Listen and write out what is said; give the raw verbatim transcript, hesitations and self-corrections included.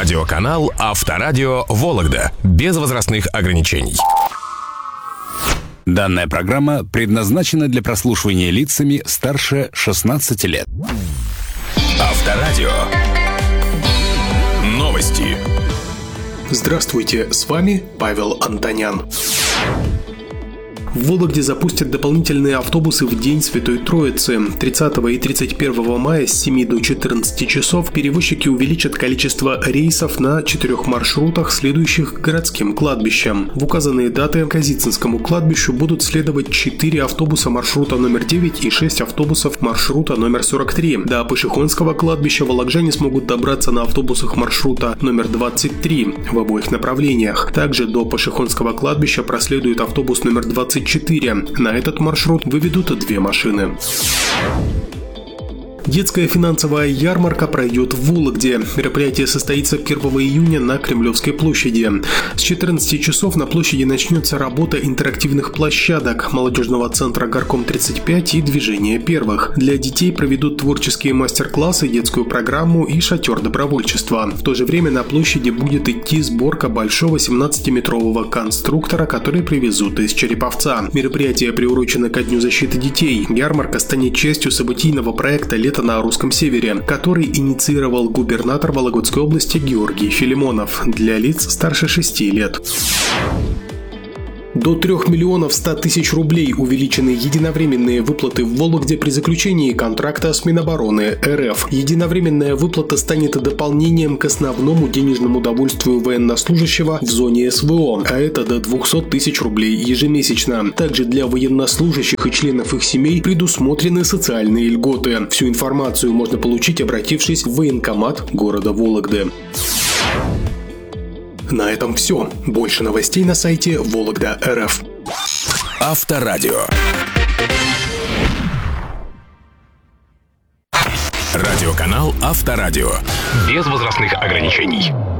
Радиоканал Авторадио Вологда. Без возрастных ограничений. Данная программа предназначена для прослушивания лицами старше шестнадцати лет. Авторадио. Новости. Здравствуйте, с вами Павел Антонян. В Вологде запустят дополнительные автобусы в День Святой Троицы. тридцатого и тридцать первого мая с семи до четырнадцати часов перевозчики увеличат количество рейсов на четырех маршрутах, следующих к городским кладбищам. В указанные даты к Казицинскому кладбищу будут следовать четыре автобуса маршрута номер девять и шесть автобусов маршрута номер сорок три. До Пашихонского кладбища вологжане смогут добраться на автобусах маршрута номер двадцать три в обоих направлениях. Также до Пашихонского кладбища проследует автобус номер двадцать четыре. На этот маршрут выведут две машины. Детская финансовая ярмарка пройдет в Вологде. Мероприятие состоится первого июня на Кремлевской площади. С четырнадцати часов на площади начнется работа интерактивных площадок, молодежного центра Горком тридцать пять и движения первых. Для детей проведут творческие мастер-классы, детскую программу и шатер добровольчества. В то же время на площади будет идти сборка большого семнадцатиметрового конструктора, который привезут из Череповца. Мероприятие приурочено ко Дню защиты детей. Ярмарка станет частью событийного проекта «Лето на русском севере», который инициировал губернатор Вологодской области Георгий Филимонов для лиц старше шести лет. До трёх миллионов ста тысяч рублей увеличены единовременные выплаты в Вологде при заключении контракта с Минобороны РФ. Единовременная выплата станет дополнением к основному денежному довольствию военнослужащего в зоне СВО, а это до двухсот тысяч рублей ежемесячно. Также для военнослужащих и членов их семей предусмотрены социальные льготы. Всю информацию можно получить, обратившись в военкомат города Вологды. На этом все. Больше новостей на сайте Вологда точка эр эф. Авторадио. Радиоканал Авторадио. Без возрастных ограничений.